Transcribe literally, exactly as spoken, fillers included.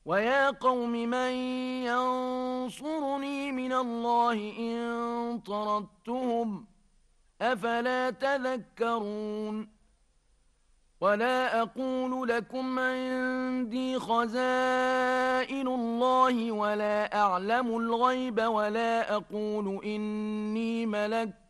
ويا قوم من ينصرني من الله إن طردتهم أفلا تذكرون ولا أقول لكم عندي خزائن الله ولا أعلم الغيب ولا أقول إني ملك